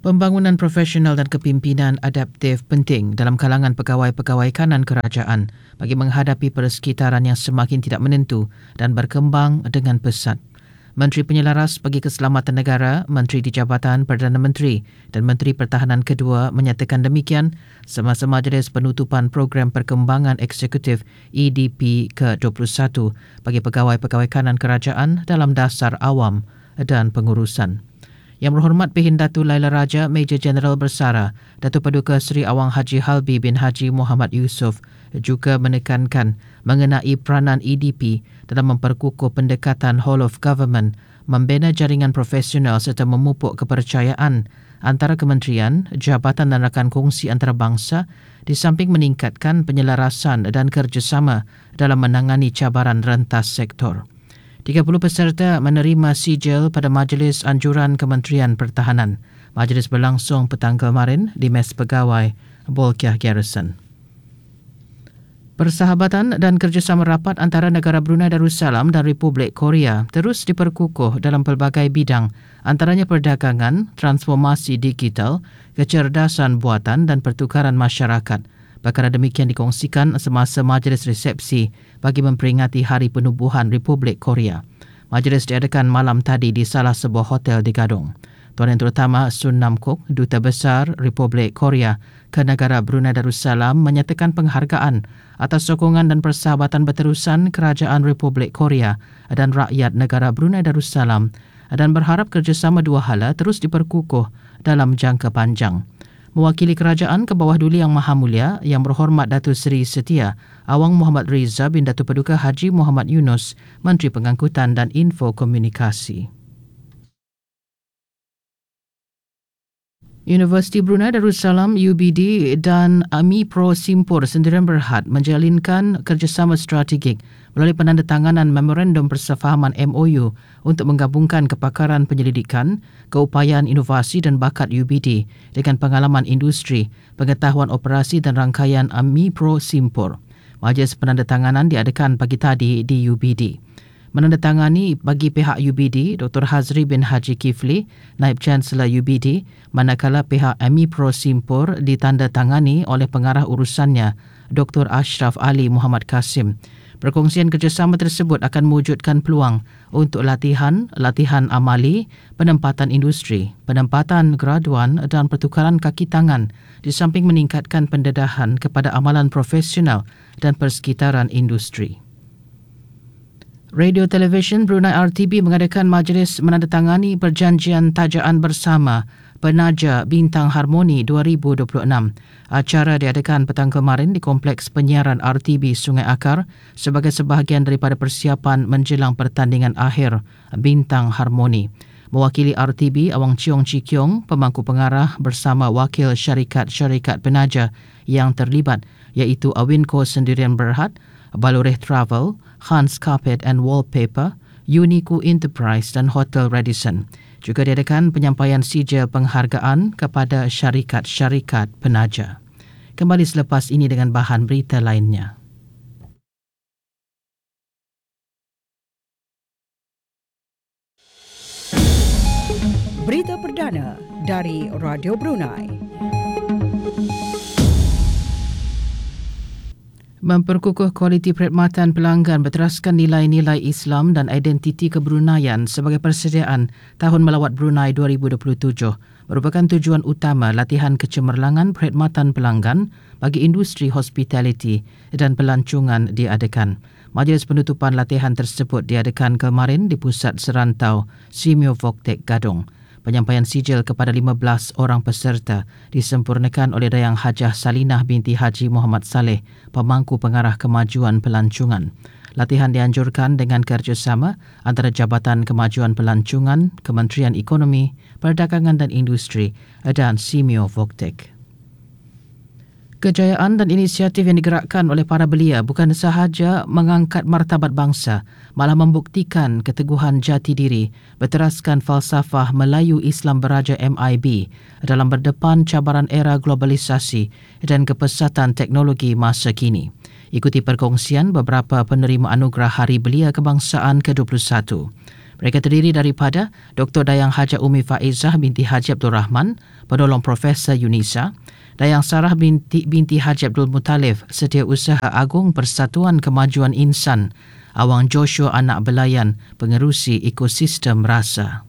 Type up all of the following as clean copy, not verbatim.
Pembangunan profesional dan kepimpinan adaptif penting dalam kalangan pegawai-pegawai kanan kerajaan bagi menghadapi persekitaran yang semakin tidak menentu dan berkembang dengan pesat. Menteri Penyelaras bagi Keselamatan Negara, Menteri di Jabatan Perdana Menteri dan Menteri Pertahanan kedua menyatakan demikian semasa majlis penutupan Program Perkembangan Eksekutif EDP ke-21 bagi pegawai-pegawai kanan kerajaan dalam dasar awam dan pengurusan. Yang Berhormat Pehin Datuk Laila Raja, Major Jeneral Bersara, Datuk Paduka Seri Awang Haji Halbi bin Haji Muhammad Yusof juga menekankan mengenai peranan EDP dalam memperkukuh pendekatan whole of government, membina jaringan profesional serta memupuk kepercayaan antara kementerian, jabatan dan rakan kongsi antarabangsa di samping meningkatkan penyelarasan dan kerjasama dalam menangani cabaran rentas sektor. 30 peserta menerima sijil pada Majlis Anjuran Kementerian Pertahanan. Majlis berlangsung petang kemarin di Mes Pegawai Bolkiah Garrison. Persahabatan dan kerjasama rapat antara negara Brunei Darussalam dan Republik Korea terus diperkukuh dalam pelbagai bidang, antaranya perdagangan, transformasi digital, kecerdasan buatan dan pertukaran masyarakat. Perkara demikian dikongsikan semasa majlis resepsi bagi memperingati Hari Penubuhan Republik Korea. Majlis diadakan malam tadi di salah sebuah hotel di Gadong. Tuan Yang Terutama Sun Nam Kok, Duta Besar Republik Korea ke negara Brunei Darussalam menyatakan penghargaan atas sokongan dan persahabatan berterusan Kerajaan Republik Korea dan rakyat negara Brunei Darussalam dan berharap kerjasama dua hala terus diperkukuh dalam jangka panjang. Mewakili kerajaan ke bawah Duli Yang Maha Mulia, Yang Berhormat Datuk Seri Setia Awang Muhammad Reza bin Datuk Paduka Haji Muhammad Yunus, Menteri Pengangkutan dan Info Komunikasi. Universiti Brunei Darussalam UBD dan AMIPRO Simpur Sendirian Berhad menjalinkan kerjasama strategik melalui penandatanganan Memorandum Persefahaman MOU untuk menggabungkan kepakaran penyelidikan, keupayaan inovasi dan bakat UBD dengan pengalaman industri, pengetahuan operasi dan rangkaian AMIPRO Simpur. Majlis penandatanganan diadakan pagi tadi di UBD. Menandatangani bagi pihak UBD, Dr. Hazri bin Haji Kifli, Naib Chancellor UBD, manakala pihak AMIPRO Simpur ditandatangani oleh pengarah urusannya, Dr. Ashraf Ali Muhammad Kasim. Perkongsian kerjasama tersebut akan mewujudkan peluang untuk latihan amali, penempatan industri, penempatan graduan dan pertukaran kaki tangan di samping meningkatkan pendedahan kepada amalan profesional dan persekitaran industri. Radio Television Brunei RTB mengadakan majlis menandatangani perjanjian tajaan bersama Penaja Bintang Harmoni 2026. Acara diadakan petang kemarin di Kompleks Penyiaran RTB Sungai Akar sebagai sebahagian daripada persiapan menjelang pertandingan akhir Bintang Harmoni. Mewakili RTB, Awang Cheong Chi Kiong, pemangku pengarah bersama wakil syarikat-syarikat penaja yang terlibat iaitu Awinco Sendirian Berhad, Baloreh Travel, Hans Carpet and Wallpaper, Unico Enterprise dan Hotel Radisson. Juga diadakan penyampaian sijil penghargaan kepada syarikat-syarikat penaja. Kembali selepas ini dengan bahan berita lainnya. Berita perdana dari Radio Brunei. Memperkukuh kualiti perkhidmatan pelanggan berteraskan nilai-nilai Islam dan identiti kebruneian sebagai persediaan Tahun Melawat Brunei 2027 merupakan tujuan utama latihan kecemerlangan perkhidmatan pelanggan bagi industri hospitality dan pelancongan diadakan. Majlis penutupan latihan tersebut diadakan kemarin di Pusat Serantau Simeo Voktek Gadong. Penyampaian sijil kepada 15 orang peserta disempurnakan oleh Dayang Hajah Salinah binti Haji Muhammad Saleh, pemangku pengarah kemajuan pelancongan. Latihan dianjurkan dengan kerjasama antara Jabatan Kemajuan Pelancongan, Kementerian Ekonomi, Perdagangan dan Industri dan Simeo Voktek. Kejayaan dan inisiatif yang digerakkan oleh para belia bukan sahaja mengangkat martabat bangsa, malah membuktikan keteguhan jati diri berteraskan falsafah Melayu Islam Beraja MIB dalam berdepan cabaran era globalisasi dan kepesatan teknologi masa kini. Ikuti perkongsian beberapa penerima anugerah Hari Belia Kebangsaan ke-21. Mereka terdiri daripada Dr. Dayang Haja Umi Faizah binti Haji Abdul Rahman, penolong Profesor Yunisa, Dayang Sarah binti Haji Abdul Muttalib, Setiausaha Agung Persatuan Kemajuan Insan, Awang Joshua Anak Belayan, Pengerusi Ekosistem Rasa.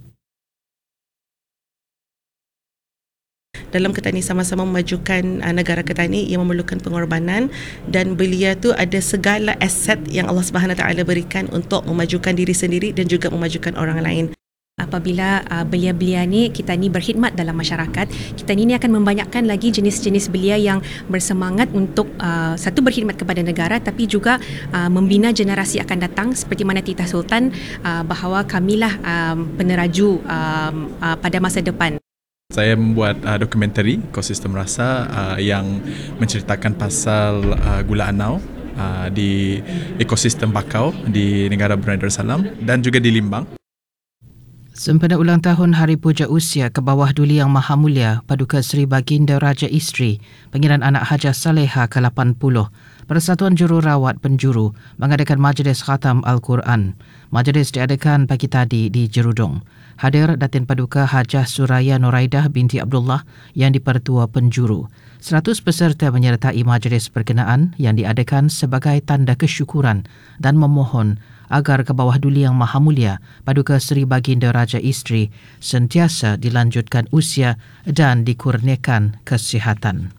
Dalam kita ni sama-sama memajukan negara kita ni yang memerlukan pengorbanan, dan belia tu ada segala aset yang Allah Subhanahu Taala berikan untuk memajukan diri sendiri dan juga memajukan orang lain. Apabila belia-belia ni kita ni berkhidmat dalam masyarakat, kita ni akan membanyakkan lagi jenis-jenis belia yang bersemangat untuk satu berkhidmat kepada negara, tapi juga membina generasi akan datang, seperti mana Titah Sultan bahawa kamilah peneraju pada masa depan. Saya membuat dokumentari Ekosistem Rasa yang menceritakan pasal gula anau di ekosistem bakau di negara Brunei Darussalam dan juga di Limbang. Sempena ulang tahun Hari Puja Usia ke bawah Duli Yang Maha Mulia Paduka Seri Baginda Raja Isteri Pangeran Anak Hajah Saleha ke-80, Persatuan Jururawat Penjuru mengadakan Majlis Khatam Al-Quran. Majlis diadakan pagi tadi di Jerudong. Hadir Datin Paduka Hajah Suraya Nuraidah binti Abdullah yang dipertua penjuru. 100 peserta menyertai majlis berkenaan yang diadakan sebagai tanda kesyukuran dan memohon agar ke bawah Duli Yang Maha Mulia Paduka Seri Baginda Raja Isteri sentiasa dilanjutkan usia dan dikurniakan kesihatan.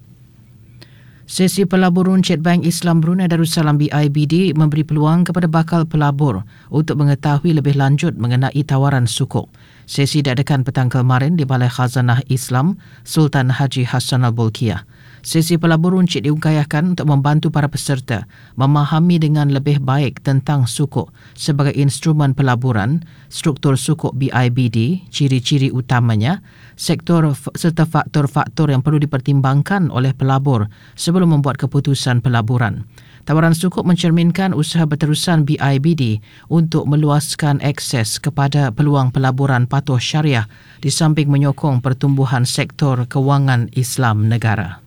Sesi pelabur runcit Bank Islam Brunei Darussalam BIBD memberi peluang kepada bakal pelabur untuk mengetahui lebih lanjut mengenai tawaran sukuk. Sesi diadakan petang kemarin di Balai Khazanah Islam Sultan Haji Hassan Al-Bolkiah. Sesi pelabur runcit diungkayahkan untuk membantu para peserta memahami dengan lebih baik tentang sukuk sebagai instrumen pelaburan, struktur sukuk BIBD, ciri-ciri utamanya, sektor serta faktor-faktor yang perlu dipertimbangkan oleh pelabur sebelum membuat keputusan pelaburan. Tawaran sukuk mencerminkan usaha berterusan BIBD untuk meluaskan akses kepada peluang pelaburan patuh syariah di samping menyokong pertumbuhan sektor kewangan Islam negara.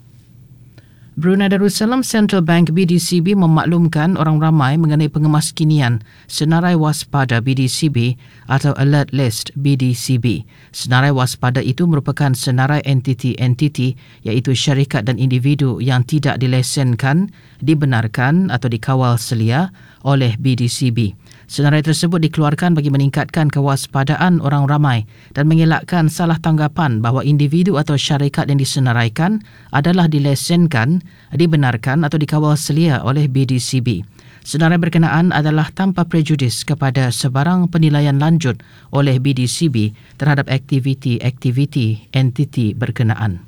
Brunei Darussalam Central Bank BDCB memaklumkan orang ramai mengenai pengemaskinian senarai waspada BDCB atau Alert List BDCB. Senarai waspada itu merupakan senarai entiti-entiti iaitu syarikat dan individu yang tidak dilesenkan, dibenarkan atau dikawal selia oleh BDCB. Senarai tersebut dikeluarkan bagi meningkatkan kewaspadaan orang ramai dan mengelakkan salah tanggapan bahawa individu atau syarikat yang disenaraikan adalah dilesenkan, dibenarkan atau dikawal selia oleh BDCB. Senarai berkenaan adalah tanpa prejudis kepada sebarang penilaian lanjut oleh BDCB terhadap aktiviti-aktiviti entiti berkenaan.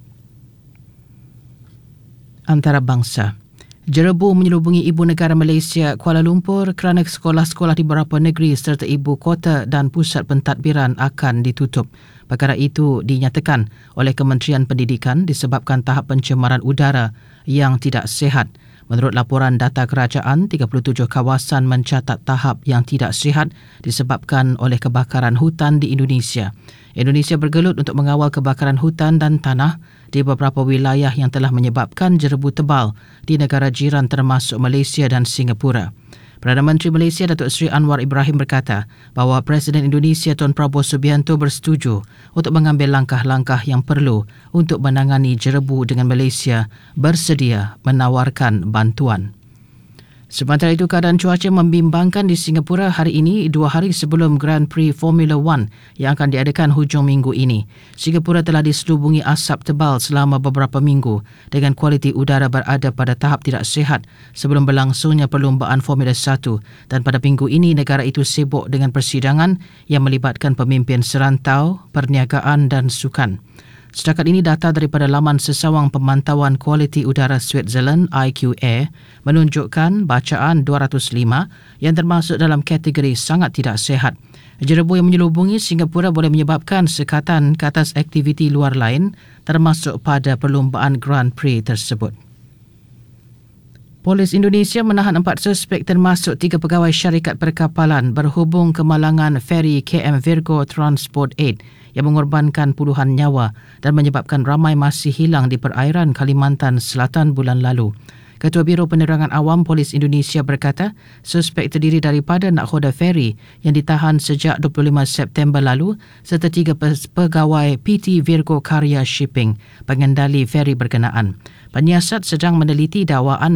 Antarabangsa. Jerebu menyelubungi ibu negara Malaysia Kuala Lumpur kerana sekolah-sekolah di beberapa negeri serta ibu kota dan pusat pentadbiran akan ditutup. Perkara itu dinyatakan oleh Kementerian Pendidikan disebabkan tahap pencemaran udara yang tidak sihat. Menurut laporan data kerajaan, 37 kawasan mencatat tahap yang tidak sihat disebabkan oleh kebakaran hutan di Indonesia. Indonesia bergelut untuk mengawal kebakaran hutan dan tanah di beberapa wilayah yang telah menyebabkan jerebu tebal di negara jiran termasuk Malaysia dan Singapura. Perdana Menteri Malaysia Datuk Seri Anwar Ibrahim berkata bahawa Presiden Indonesia Tun Prabowo Subianto bersetuju untuk mengambil langkah-langkah yang perlu untuk menangani jerebu dengan Malaysia bersedia menawarkan bantuan. Sementara itu, keadaan cuaca membimbangkan di Singapura hari ini, 2 hari sebelum Grand Prix Formula 1 yang akan diadakan hujung minggu ini. Singapura telah diselubungi asap tebal selama beberapa minggu dengan kualiti udara berada pada tahap tidak sihat sebelum berlangsungnya perlumbaan Formula 1, dan pada minggu ini negara itu sibuk dengan persidangan yang melibatkan pemimpin serantau, perniagaan dan sukan. Setakat ini data daripada laman sesawang pemantauan kualiti udara Switzerland IQAir menunjukkan bacaan 205 yang termasuk dalam kategori sangat tidak sihat. Jerebu yang menyelubungi Singapura boleh menyebabkan sekatan ke atas aktiviti luar lain termasuk pada perlumbaan Grand Prix tersebut. Polis Indonesia menahan 4 suspek termasuk 3 pegawai syarikat perkapalan berhubung kemalangan feri KM Virgo Transport 8 yang mengorbankan puluhan nyawa dan menyebabkan ramai masih hilang di perairan Kalimantan Selatan bulan lalu. Ketua Biro Penerangan Awam Polis Indonesia berkata, suspek terdiri daripada nakhoda feri yang ditahan sejak 25 September lalu serta 3 pegawai PT Virgo Karya Shipping, pengendali feri berkenaan. Penyiasat sedang meneliti dakwaan